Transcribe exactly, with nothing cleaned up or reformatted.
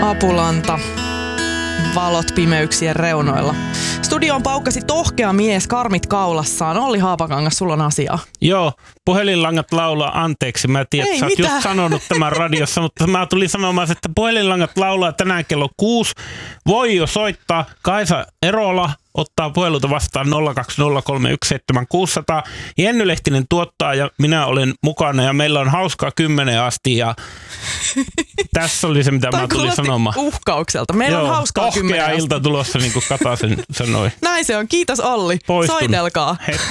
Apulanta. Valot pimeyksien reunoilla. Studioon paukkasi tohkea mies karmit kaulassaan. Olli Haapakangas, sulla on asiaa. Joo, puhelinlangat laulaa anteeksi. Mä tiedän, että sä oot just sanonut tämän radiossa, mutta mä tulin sanomaan, että puhelinlangat laulaa tänään kello kuusi. Voi jo soittaa. Kaisa Erola ottaa puheluta vastaan nolla kaksi nolla kolme yksi seitsemän kuusi nolla nolla. Jenny Lehtinen tuottaa ja minä olen mukana ja meillä on hauskaa kymmenen asti ja tässä oli se, mitä mä tulin sanomaan. Uhkaukselta. Meillä Joo, on hauskaa kymmenen asti. Ilta tulossa, niin kuin Katasen sanoi. Näin se on. Kiitos Olli. Poistun. Soitelkaa.